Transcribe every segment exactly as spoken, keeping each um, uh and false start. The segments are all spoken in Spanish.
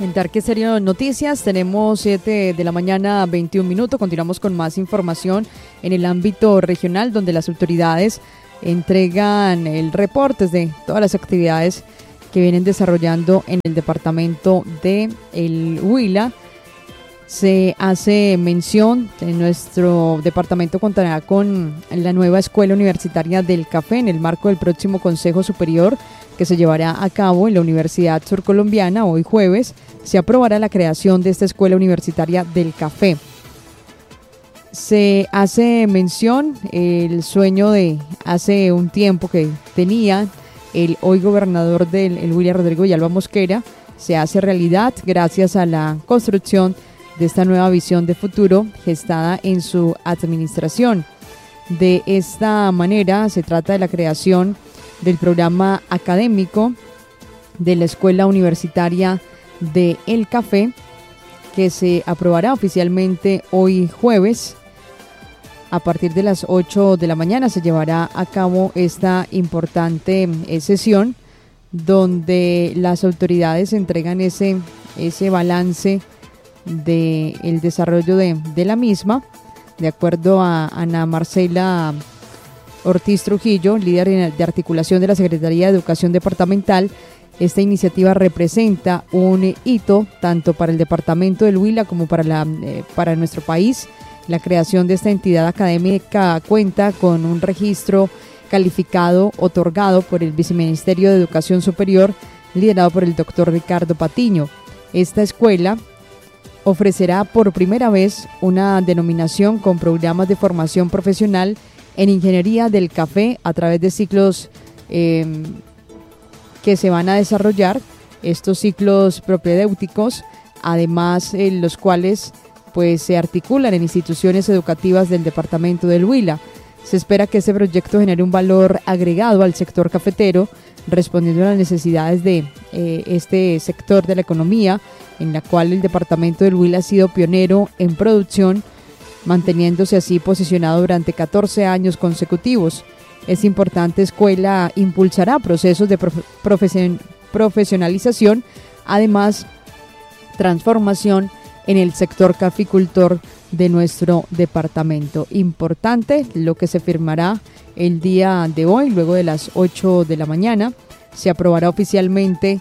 En Tarque Serio Noticias tenemos siete de la mañana, veintiún minutos. Continuamos con más información en el ámbito regional, donde las autoridades entregan el reporte de todas las actividades que vienen desarrollando en el departamento de el Huila. Se hace mención en nuestro departamento contará con la nueva Escuela Universitaria del Café en el marco del próximo Consejo Superior que se llevará a cabo en la Universidad Surcolombiana. Hoy jueves se aprobará la creación de esta Escuela Universitaria del Café. Se hace mención el sueño de hace un tiempo que tenía el hoy gobernador del el Huila, Rodrigo Villalba Mosquera, se hace realidad gracias a la construcción de esta nueva visión de futuro gestada en su administración. De esta manera se trata de la creación del programa académico de la Escuela Universitaria de El Café, que se aprobará oficialmente hoy jueves. A partir de las ocho de la mañana se llevará a cabo esta importante eh, sesión donde las autoridades entregan ese, ese balance del desarrollo de, de la misma. De acuerdo a Ana Marcela Ortiz Trujillo, líder de articulación de la Secretaría de Educación Departamental, esta iniciativa representa un hito tanto para el departamento del Huila como para, la, eh, para nuestro país. La creación de esta entidad académica cuenta con un registro calificado otorgado por el Viceministerio de Educación Superior, liderado por el doctor Ricardo Patiño. Esta escuela ofrecerá por primera vez una denominación con programas de formación profesional en ingeniería del café a través de ciclos eh, que se van a desarrollar, estos ciclos propedéuticos, además en eh, los cuales pues se articulan en instituciones educativas del departamento del Huila. Se espera que este proyecto genere un valor agregado al sector cafetero, respondiendo a las necesidades de eh, este sector de la economía, en la cual el departamento del Huila ha sido pionero en producción, manteniéndose así posicionado durante catorce años consecutivos. Esta importante escuela impulsará procesos de profe- profesion- profesionalización, además transformación en el sector caficultor de nuestro departamento. Importante lo que se firmará el día de hoy, luego de las ocho de la mañana. Se aprobará oficialmente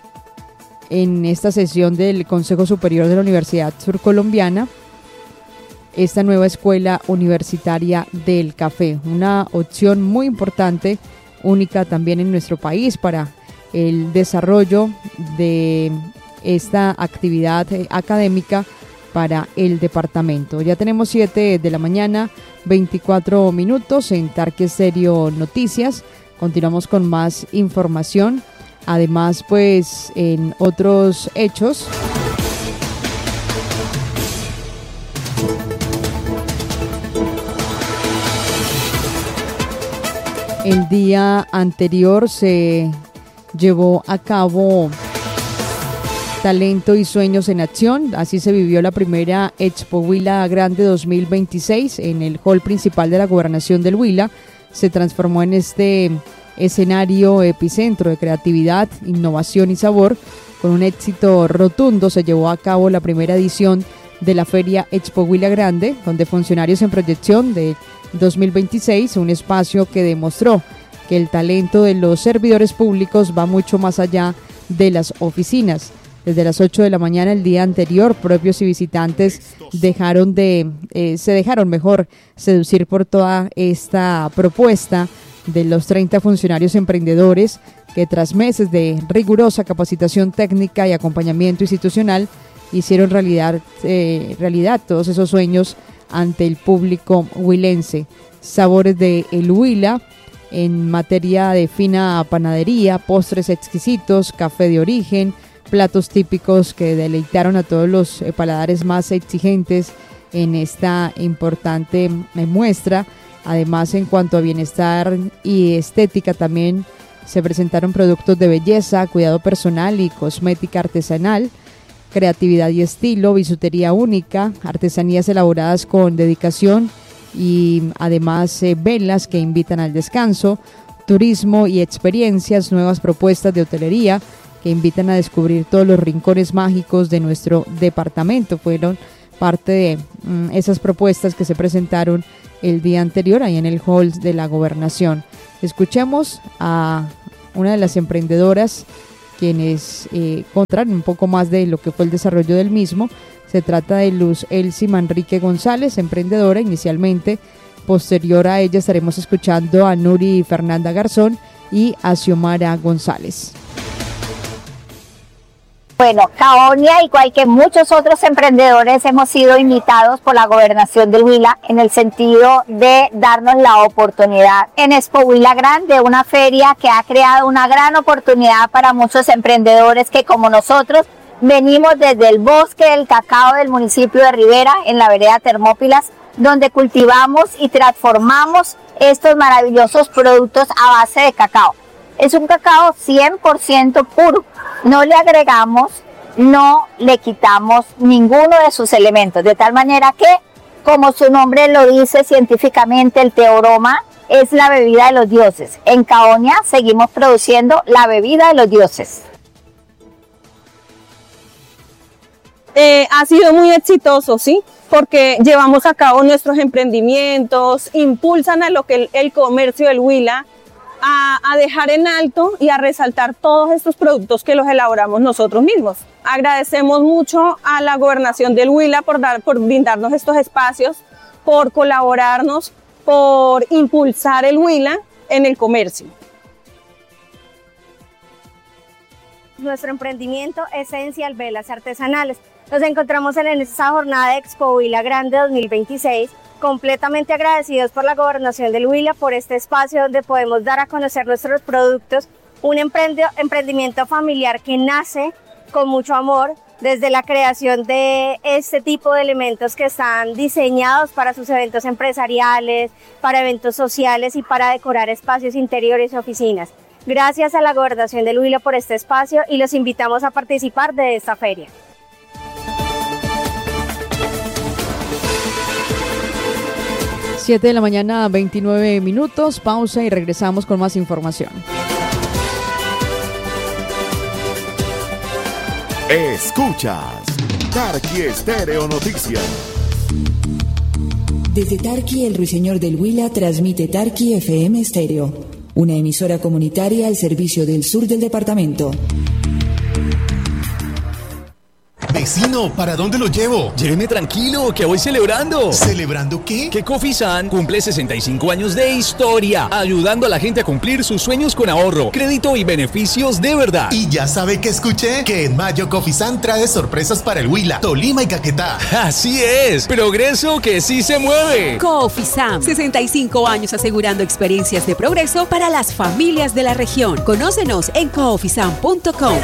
en esta sesión del Consejo Superior de la Universidad Surcolombiana esta nueva Escuela Universitaria del Café, una opción muy importante, única también en nuestro país para el desarrollo de esta actividad académica para el departamento. Ya tenemos siete de la mañana, veinticuatro minutos en Tarque Serio Noticias. Continuamos con más información. Además, pues en otros hechos, el día anterior se llevó a cabo Talento y Sueños en Acción. Así se vivió la primera Expo Huila Grande dos mil veintiséis en el hall principal de la Gobernación del Huila. Se transformó en este escenario epicentro de creatividad, innovación y sabor. Con un éxito rotundo se llevó a cabo la primera edición de la Feria Expo Huila Grande, donde funcionarios en proyección de dos mil veintiséis, un espacio que demostró que el talento de los servidores públicos va mucho más allá de las oficinas. Desde las ocho de la mañana el día anterior, propios y visitantes dejaron de, eh, se dejaron mejor seducir por toda esta propuesta de los treinta funcionarios emprendedores que tras meses de rigurosa capacitación técnica y acompañamiento institucional hicieron realidad, eh, realidad todos esos sueños ante el público huilense. Sabores de el Huila en materia de fina panadería, postres exquisitos, café de origen, platos típicos que deleitaron a todos los eh, paladares más exigentes en esta importante eh, muestra. Además, en cuanto a bienestar y estética, también se presentaron productos de belleza, cuidado personal y cosmética artesanal, creatividad y estilo, bisutería única, artesanías elaboradas con dedicación y además eh, velas que invitan al descanso, turismo y experiencias, nuevas propuestas de hotelería que invitan a descubrir todos los rincones mágicos de nuestro departamento. Fueron parte de mm, esas propuestas que se presentaron el día anterior ahí en el hall de la Gobernación. Escuchemos a una de las emprendedoras quienes eh, contarán un poco más de lo que fue el desarrollo del mismo. Se trata de Luz Elsie Manrique González, emprendedora inicialmente. Posterior a ella estaremos escuchando a Nuri Fernanda Garzón y a Xiomara González. Bueno, Caonia, igual que muchos otros emprendedores, hemos sido invitados por la Gobernación del Huila en el sentido de darnos la oportunidad en Expo Huila Grande, una feria que ha creado una gran oportunidad para muchos emprendedores que, como nosotros, venimos desde el bosque del cacao del municipio de Rivera, en la vereda Termópilas, donde cultivamos y transformamos estos maravillosos productos a base de cacao. Es un cacao cien por ciento puro, no le agregamos, no le quitamos ninguno de sus elementos, de tal manera que, como su nombre lo dice científicamente, el teoroma es la bebida de los dioses. En Caonia seguimos produciendo la bebida de los dioses. Eh, ha sido muy exitoso, ¿sí? Porque llevamos a cabo nuestros emprendimientos, impulsan a lo que el, el comercio del Huila, A, a dejar en alto y a resaltar todos estos productos que los elaboramos nosotros mismos. Agradecemos mucho a la Gobernación del Huila por, dar, por brindarnos estos espacios, por colaborarnos, por impulsar el Huila en el comercio. Nuestro emprendimiento Esencial Velas Artesanales. Nos encontramos en esta jornada de Expo Huila Grande dos mil veintiséis, completamente agradecidos por la Gobernación del Huila por este espacio donde podemos dar a conocer nuestros productos, un emprendimiento familiar que nace con mucho amor desde la creación de este tipo de elementos que están diseñados para sus eventos empresariales, para eventos sociales y para decorar espacios interiores y oficinas. Gracias a la Gobernación del Huila por este espacio y los invitamos a participar de esta feria. siete de la mañana, veintinueve minutos, pausa y regresamos con más información. Escuchas Tarqui Estéreo Noticias. Desde Tarqui, el Ruiseñor del Huila transmite Tarqui F M Estéreo, una emisora comunitaria al servicio del sur del departamento. Vecino, ¿para dónde lo llevo? Lléveme tranquilo, que voy celebrando. ¿Celebrando qué? Que Cofisan cumple sesenta y cinco años de historia, ayudando a la gente a cumplir sus sueños con ahorro, crédito y beneficios de verdad. Y ya sabe que escuché que en mayo Cofisan trae sorpresas para el Huila, Tolima y Caquetá. Así es, progreso que sí se mueve. Cofisan, sesenta y cinco años asegurando experiencias de progreso para las familias de la región. Conócenos en cofisan punto com.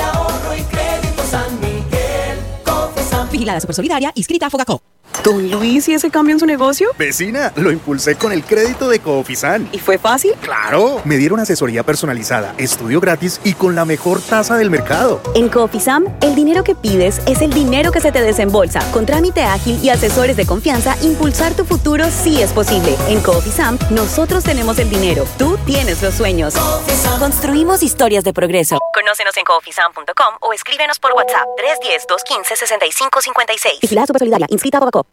Vigilada Supersolidaria, inscrita a Fogacop. Don Luis, ¿y ese cambio en su negocio? Vecina, lo impulsé con el crédito de Cofisan. ¿Y fue fácil? ¡Claro! Me dieron asesoría personalizada, estudio gratis y con la mejor tasa del mercado. En Cofisam, el dinero que pides es el dinero que se te desembolsa. Con trámite ágil y asesores de confianza, impulsar tu futuro sí es posible. En Cofisam, nosotros tenemos el dinero. Tú tienes los sueños. Cofisam. Construimos historias de progreso. Conócenos en cofisam punto com o escríbenos por WhatsApp tres uno cero, dos uno cinco, seis cinco cinco seis. Vigilada Supersolidaria, inscrita a Bobacop.